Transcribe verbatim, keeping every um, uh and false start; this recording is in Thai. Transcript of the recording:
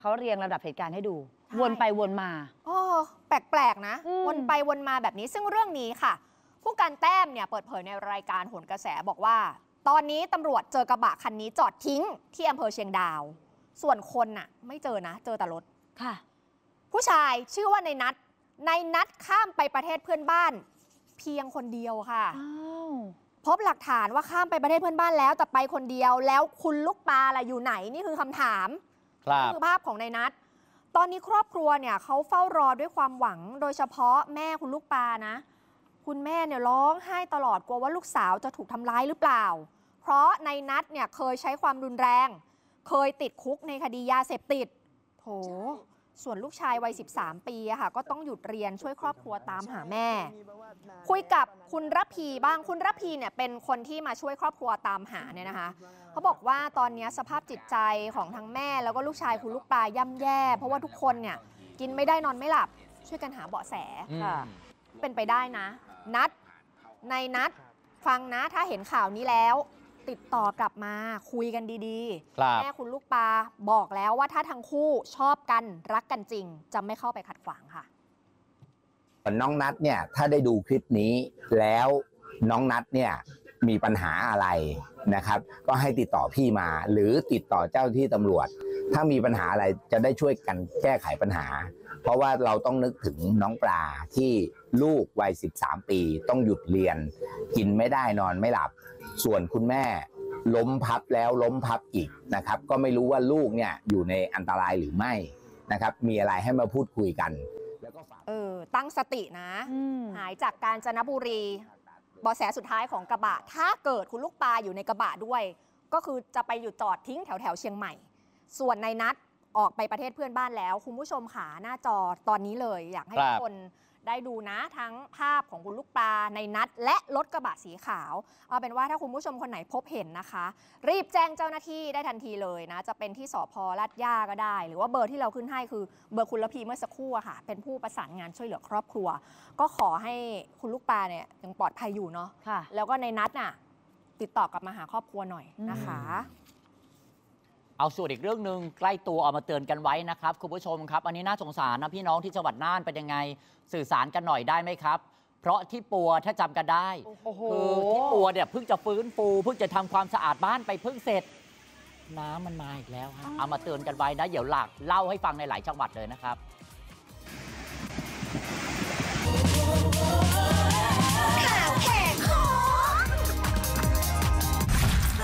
เขาเรียงลำดับเหตุการณ์ให้ดูวนไปวนมาอ๋อแปลกๆนะวนไปวนมาแบบนี้ซึ่งเรื่องนี้ค่ะผู้การแต้มเนี่ยเปิดเผยในรายการโหนกระแสบอกว่าตอนนี้ตำรวจเจอกระบะคันนี้จอดทิ้งที่อำเภอเชียงดาวส่วนคนน่ะไม่เจอนะเจอแต่รถค่ะผู้ชายชื่อว่าในนัทในนัทข้ามไปประเทศเพื่อนบ้านเพียงคนเดียวค่ะพบหลักฐานว่าข้ามไปประเทศเพื่อนบ้านแล้วแต่ไปคนเดียวแล้วคุณลูกปลาล่ะอยู่ไหนนี่คือคำถามนี่คือภาพของในนัทตอนนี้ครอบครัวเนี่ยเขาเฝ้ารอด้วยความหวังโดยเฉพาะแม่คุณลูกปลานะคุณแม่เนี่ยร้องไห้ตลอดกลัวว่าลูกสาวจะถูกทำร้ายหรือเปล่าเพราะในนัทเนี่ยเคยใช้ความรุนแรงเคยติดคุกในคดียาเสพติดโถส่วนลูกชายวัยสิบสามปีอะค่ะก็ต้องหยุดเรียนช่วยครอบครัวตามหาแม่คุยกับคุณระพีบ้างคุณระพีเนี่ยเป็นคนที่มาช่วยครอบครัวตามหาเนี่ยนะคะเขาบอกว่าตอนนี้สภาพจิตใจของทั้งแม่แล้วก็ลูกชายคุณลูกปลาย่ำแย่เพราะว่าทุกคนเนี่ยกินไม่ได้นอนไม่หลับช่วยกันหาเบาะแสค่ะเป็นไปได้นะนัดในนัดฟังนะถ้าเห็นข่าวนี้แล้วติดต่อกลับมาคุยกันดีๆแม่คุณลูกปลาบอกแล้วว่าถ้าทั้งคู่ชอบกันรักกันจริงจะไม่เข้าไปขัดขวางค่ะน้องนัทเนี่ยถ้าได้ดูคลิปนี้แล้วน้องนัทเนี่ยมีปัญหาอะไรนะครับก็ให้ติดต่อพี่มาหรือติดต่อเจ้าที่ตำรวจถ้ามีปัญหาอะไรจะได้ช่วยกันแก้ไขปัญหาเพราะว่าเราต้องนึกถึงน้องปลาที่ลูกวัยสิบสามปีต้องหยุดเรียนกินไม่ได้นอนไม่หลับส่วนคุณแม่ล้มพับแล้วล้มพับอีกนะครับก็ไม่รู้ว่าลูกเนี่ยอยู่ในอันตรายหรือไม่นะครับมีอะไรให้มาพูดคุยกันแล้วก็เออตั้งสตินะหายจากกาญจนบุรีเบาะแสสุดท้ายของกระบะถ้าเกิดคุณลูกปลาอยู่ในกระบะด้วยก็คือจะไปอยู่จอดทิ้งแถวแถวเชียงใหม่ส่วนในนัดออกไปประเทศเพื่อนบ้านแล้วคุณผู้ชมขาหน้าจอตอนนี้เลยอยากให้ทุกคนได้ดูนะทั้งภาพของคุณลูกปลาในนัดและรถกระบะสีขาวเอาเป็นว่าถ้าคุณผู้ชมคนไหนพบเห็นนะคะรีบแจ้งเจ้าหน้าที่ได้ทันทีเลยนะจะเป็นที่สภ.ลาดย่าก็ได้หรือว่าเบอร์ที่เราขึ้นให้คือเบอร์คุณระพีเมื่อสักครู่ค่ะเป็นผู้ประสานงานช่วยเหลือครอบครัวก็ขอให้คุณลูกปลาเนี่ยยังปลอดภัยอยู่เนาะแล้วก็ในนัดน่ะติดต่อกลับมาหาครอบครัวหน่อยนะคะเอาส่วนอีกเรื่องหนึ่งใกล้ตัวออกมาเตือนกันไว้นะครับคุณผู้ชมครับอันนี้น่าสงสารนะพี่น้องที่จังหวัดน่านเป็นยังไงสื่อสารกันหน่อยได้ไหมครับเพราะที่ปัวถ้าจำกันได้คือที่ปัวเนี่ยเพิ่งจะฟื้นฟูเพิ่งจะทำความสะอาดบ้านไปเพิ่งเสร็จน้ำมันมาอีกแล้วฮะเอามาเตือนกันไว้นะเดี๋ยวหลักเล่าให้ฟังในหลายจังหวัดเลยนะครับ